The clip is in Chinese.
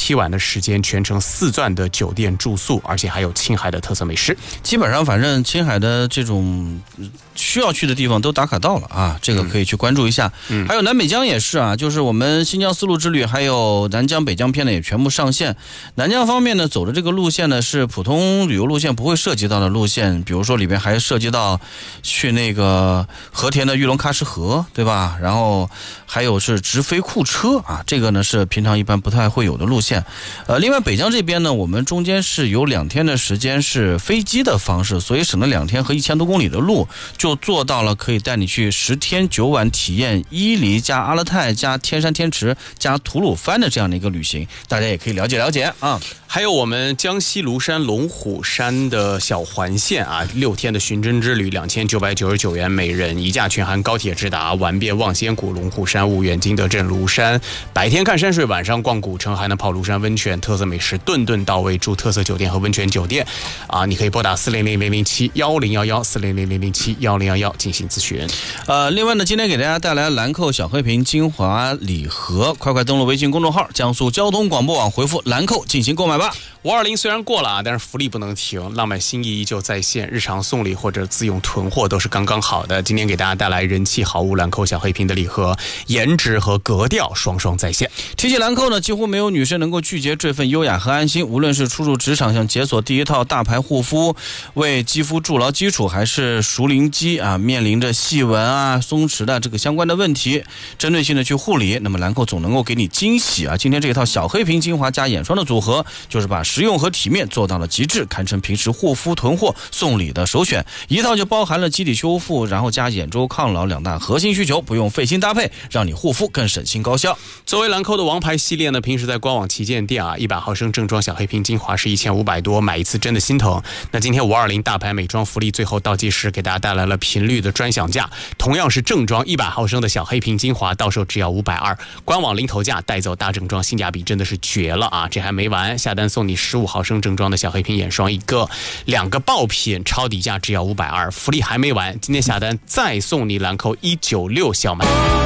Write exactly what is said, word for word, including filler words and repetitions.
七晚的时间，全程四钻的酒店住宿，而且还有青海的特色美食。 基本上反正青海的这种需要去的地方都打卡到了啊，这个可以去关注一下。嗯，还有南北疆也是啊，就是我们新疆丝路之旅还有南疆北疆篇呢也全部上线。南疆方面呢走的这个路线呢是普通旅游路线不会涉及到的路线，比如说里边还涉及到去那个和田的玉龙喀什河，对吧？然后还有是直飞库车啊，这个呢是平常一般不太会有的路线。呃，另外北疆这边呢，我们中间是有两天的时间是飞机的方式，所以省了两天和一千多公里的路，就做到了可以带你去十天九晚体验伊犁加阿勒泰加天山天池加吐鲁番的这样的一个旅行，大家也可以了解了解啊。 还有我们江西庐山龙虎山的小环线啊，六天的寻真之旅，两千九百九十九元每人，一价全含高铁直达，玩遍望仙谷、龙虎山、婺源、金德镇、庐山，白天看山水，晚上逛古城，还能泡庐山温泉，特色美食顿顿到位，住特色酒店和温泉酒店啊！你可以拨打四零零零零七幺零幺幺四零零零零七幺零幺幺进行咨询。 呃，另外呢，今天给大家带来兰蔻小黑瓶精华礼盒，快快登录微信公众号江苏交通广播网，回复兰蔻进行购买吧。 五二零虽然过了啊，但是福利不能停，浪漫心意依旧在线，日常送礼或者自用囤货都是刚刚好的。今天给大家带来人气好物兰蔻小黑瓶的礼盒，颜值和格调双双在线。 提起兰蔻呢，几乎没有女生能够拒绝这份优雅和安心。无论是初入职场想解锁第一套大牌护肤，为肌肤筑牢基础，还是熟龄肌啊面临着细纹啊松弛的这个相关的问题，针对性的去护理，那么兰蔻总能够给你惊喜啊！今天这套小黑瓶精华加眼霜的组合，就是把实用和体面做到了极致，堪称平时护肤囤货送礼的首选。一套就包含了基底修复，然后加眼周抗老两大核心需求，不用费心搭配，让你护肤更省心高效。 作为兰蔻的王牌系列呢，平时在官网旗舰店啊，一百毫升正装小黑瓶精华是一千五百多，买一次真的心疼。那今天五二零大牌美妆福利最后倒计时给大家带来了频率的专享价，同样是正装一百毫升的小黑瓶精华，到手只要五百二，官网零头价带走大正装，性价比真的是绝了啊！这还没完，下单送你十五毫升正装的小黑瓶眼霜一个，两个爆品超底价只要五百二，福利还没完，今天下单再送你兰蔻一九六小买。